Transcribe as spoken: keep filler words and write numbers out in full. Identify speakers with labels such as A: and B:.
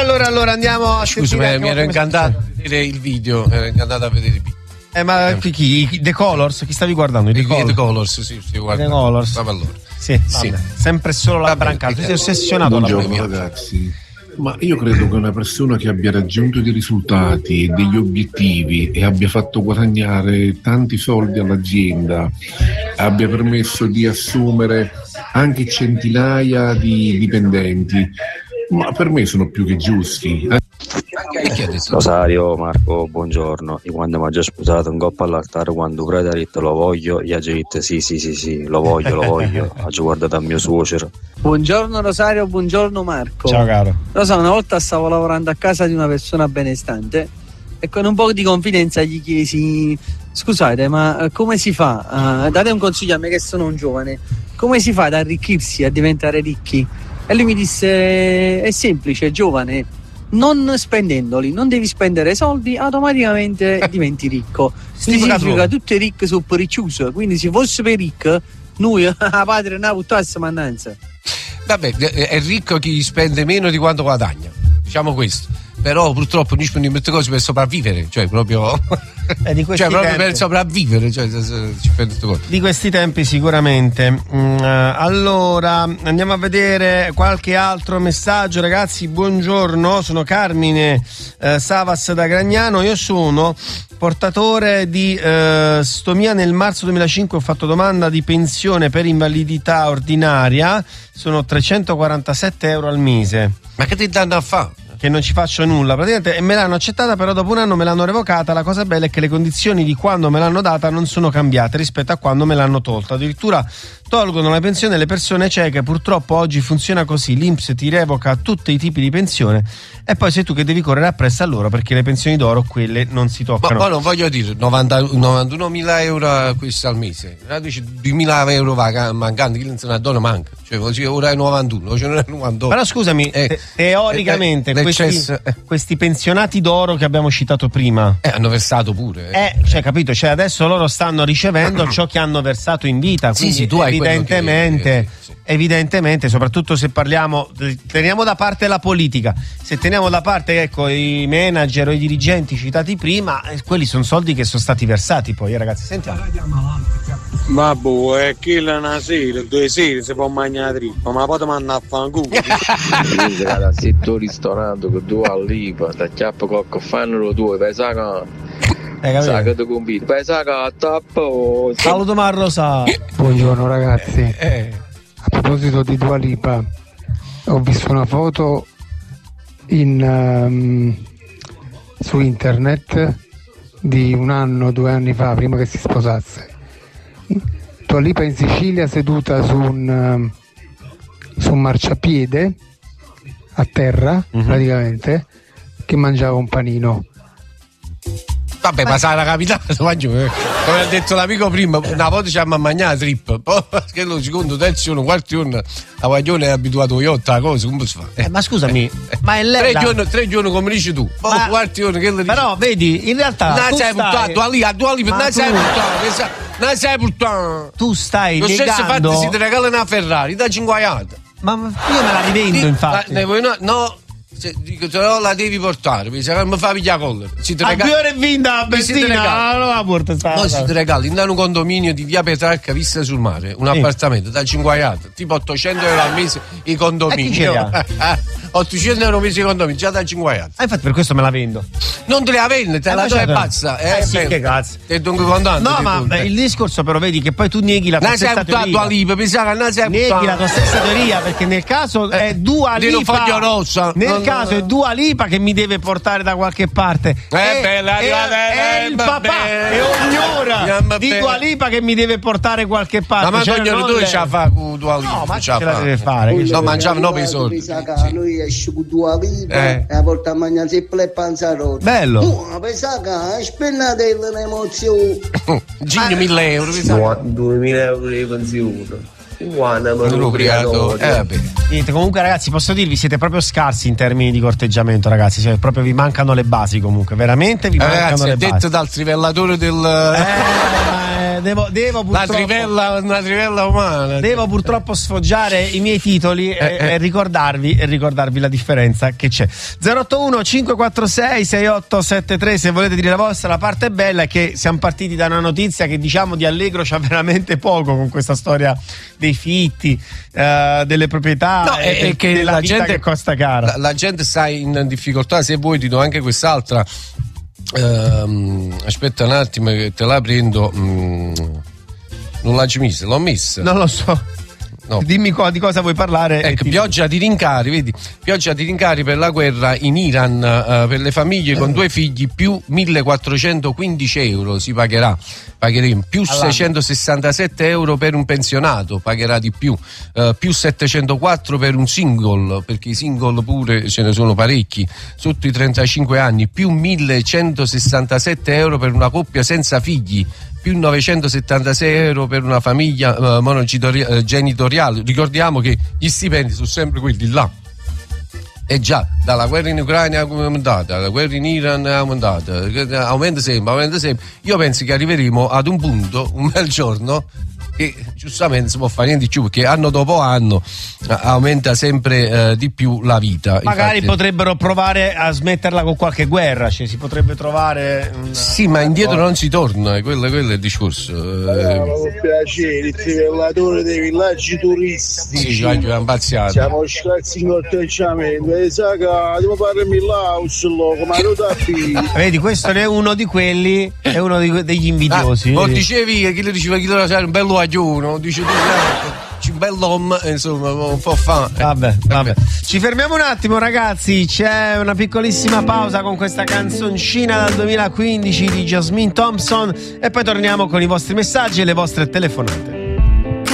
A: Allora, allora andiamo a
B: Scusa, mi, mi ero incantato a vedere il video, ero incantato a vedere il video.
A: Eh, ma eh. Chi, chi? The Colors? Chi stavi guardando? I The,
B: The
A: Colors,
B: Colors sì, sì, guarda.
A: The Colors.
B: Allora.
A: Sì, sì. Sempre solo la brancata. Sei ossessionato alla
C: Buongiorno ragazzi. Ma io credo che una persona che abbia raggiunto dei risultati, degli obiettivi e abbia fatto guadagnare tanti soldi all'azienda, abbia permesso di assumere anche centinaia di dipendenti, ma per me sono più che giusti.
D: Rosario, Marco, buongiorno. Io quando mi ha già sposato un coppa all'altare, quando Preda ha detto lo voglio, gli ha detto sì sì sì sì, lo voglio, lo voglio. Ha guardato a mio suocero.
E: Buongiorno Rosario, buongiorno Marco.
A: Ciao caro.
E: Lo so, una volta stavo lavorando a casa di una persona benestante e con un po' di confidenza gli chiesi: scusate, ma come si fa? Uh, date un consiglio a me che sono un giovane. Come si fa ad arricchirsi, a diventare ricchi? E lui mi disse: è semplice, giovane, non spendendoli, non devi spendere soldi, automaticamente diventi ricco. Quindi significa tutti ricchi sono per ricchiusi, quindi se fosse per ricco noi a padre non puttasse mannanza.
B: Vabbè, è ricco chi spende meno di quanto guadagna, diciamo questo. Però purtroppo noi spendiamo queste cose per sopravvivere, cioè proprio
A: eh, di
B: cioè proprio
A: tempi.
B: per sopravvivere, cioè ci spende queste cose.
A: Di questi tempi sicuramente. Mm, allora andiamo a vedere qualche altro messaggio, ragazzi. Buongiorno, sono Carmine eh, Savas da Gragnano. Io sono portatore di eh, stomia. Nel marzo duemilacinque ho fatto domanda di pensione per invalidità ordinaria, sono trecentoquarantasette euro al mese.
B: Ma che ti danno a fare?
A: Che non ci faccio nulla praticamente, e me l'hanno accettata, però dopo un anno me l'hanno revocata. La cosa bella è che le condizioni di quando me l'hanno data non sono cambiate rispetto a quando me l'hanno tolta. Addirittura tolgono la pensione alle persone cieche. Purtroppo oggi funziona così: l'I N P S ti revoca tutti i tipi di pensione e poi sei tu che devi correre appresso a loro, perché le pensioni d'oro quelle non si toccano.
B: Ma poi non voglio dire novanta, novantunomila euro questo al mese, duemila euro mancanti, che non donna manca, cioè così ora è novantuno, cioè non è novantotto.
A: Però scusami, eh, te- teoricamente eh, questi, eh. questi pensionati d'oro che abbiamo citato prima
B: eh, hanno versato pure eh.
A: Eh, cioè capito, cioè adesso loro stanno ricevendo ciò che hanno versato in vita, quindi
B: sì, sì, tu hai
A: evidentemente
B: che, eh, sì.
A: evidentemente, soprattutto se parliamo, teniamo da parte la politica, se teniamo da parte ecco i manager o i dirigenti citati prima, eh, quelli sono soldi che sono stati versati poi, eh, ragazzi, sentiamo.
F: Ma boh, è che la una sera, due sere si può mangiare trippa, ma poi ti mandare a fanculo.
G: Se tu ristorante con due all'ipa, ti acchiappa cocco, fanno due, vai saca.
A: Eh,
G: sa che ti convito, vai saca, tappo.
A: Saluto Marrosa.
H: Buongiorno ragazzi.
A: Eh, eh.
H: A proposito di Dua Lipa, ho visto una foto in, um, su internet di un anno, due anni fa, prima che si sposasse. Dua Lipa in Sicilia seduta su un, um, su un marciapiede a terra, uh-huh. praticamente, che mangiava un panino.
B: Vabbè, ma sarà capitato, come ha detto l'amico prima, una volta ci hanno mangiato trip, poi che lo secondo, terzo giorno, quarto giorno, la guaglione è abituato a iotta, la cosa, come si fa?
A: Eh, ma scusami,
B: eh,
A: ma è lei.
B: Tre giorni, tre giorni come dici tu, poi ma, quarto giorno che le dici?
A: Però vedi, in realtà
B: non
A: tu
B: sei
A: stai...
B: buttato, a lì, a Dua Lipa, non sei buttato, non sei buttato.
A: Tu stai
B: lo
A: negando...
B: stesso fatto si ti regala una Ferrari, da cinquanta.
A: Ma io me la rivendo, infatti.
B: Ma, no, no. Se, dico, se no la devi portare, mi sa che mi fa pigliare colla.
A: A due ore e vinta, Bettina, non la porta sta.
B: Poi si ti regali in un condominio di via Petrarca, vista sul mare, un sì. appartamento da cinquanta, tipo ottocento euro al mese i condomini. ottocento euro al mese i condomini, già da cinquanta.
A: Ah, infatti per questo me la vendo.
B: Non te la vende, te eh, la do è pazza. Eh,
A: eh sì, che cazzo.
B: Te dunque contante.
A: No, ma beh, il discorso però vedi che poi tu neghi la tua stessa teoria.
B: Lipa, mi sa che non sei
A: neghi la tua stessa teoria, perché nel caso eh, è Dua Lipa.
B: Rossa.
A: Nel
B: non,
A: caso è Dua Lipa che mi deve portare da qualche parte.
B: Eh,
A: è,
B: bella,
A: è, è, è il papà, è ognora di Dua Lipa che mi deve portare qualche parte.
B: Ma
A: cioè,
B: ognuno tu ce la fa con Dua Lipa.
A: No, ma ce la deve fare.
B: No, mangiava no per i soldi.
I: Lui esce con Dua Lipa e la porta a mangiare sempre le panzarotte.
A: Bello.
I: No, pensa che spennate l'emozione.
B: Gigno mille euro.
G: duemila euro di pensione. Guarda, ma
B: non eh,
A: niente, comunque ragazzi posso dirvi siete proprio scarsi in termini di corteggiamento, ragazzi, cioè proprio vi mancano le basi, comunque veramente vi
B: eh,
A: mancano
B: ragazzi,
A: le
B: è
A: basi.
B: detto dal trivellatore del
A: eh, devo, devo purtroppo,
B: la trivella, una trivella umana.
A: Devo purtroppo sfoggiare i miei titoli e, eh, eh. e ricordarvi e ricordarvi la differenza che c'è. zero otto uno cinque quattro sei sei otto sette tre se volete dire la vostra. La parte bella è che siamo partiti da una notizia che diciamo di Allegro c'ha veramente poco con questa storia dei fitti, uh, delle proprietà,
B: no,
A: e, e che della la vita gente, che costa cara.
B: La, la gente sta in difficoltà. Se vuoi ti do anche quest'altra. Uh, aspetta un attimo che te la prendo. Mm, non l'hai messa? L'ho messa?
A: Non lo so. No. Dimmi co- di cosa vuoi parlare.
B: Ecco,
A: ti...
B: pioggia di rincari, vedi? Pioggia di rincari per la guerra in Iran, uh, per le famiglie con due figli, più millequattrocentoquindici euro si pagherà. Pagheremo più all'anno. seicentosessantasette euro per un pensionato, pagherà di più, uh, più settecentoquattro per un single, perché i single pure ce ne sono parecchi, sotto i trentacinque anni, più millecentosessantasette euro per una coppia senza figli, più novecentosettantasei euro per una famiglia uh, monogenitoriale. Ricordiamo che gli stipendi sono sempre quelli là. E già dalla guerra in Ucraina è aumentata, la guerra in Iran è aumentata, aumenta sempre, aumenta sempre. Io penso che arriveremo ad un punto, un bel giorno, che giustamente si può fare niente di più, perché anno dopo anno aumenta sempre eh, di più la vita.
A: Magari
B: infatti,
A: potrebbero provare a smetterla con qualche guerra, cioè si potrebbe trovare una...
B: sì, ma indietro non si torna, quello, quello è il discorso.
J: Eh, con piacere, il trivellatore dei villaggi turistici.
B: Sì, cioè, è impazziato.
J: Siamo scazzi in corteggiamento e sa che devo fare Millaus come lo tappi.
A: Vedi, questo è uno di quelli, è uno di, degli invidiosi.
B: Ah, dicevi che chi le diceva chi lo era un bello agiuno, dice tu, un bell'uomo, insomma, un po' fa.
A: Vabbè, vabbè. Ci fermiamo un attimo, ragazzi. C'è una piccolissima pausa con questa canzoncina dal duemilaquindici di Jasmine Thompson e poi torniamo con i vostri messaggi e le vostre telefonate.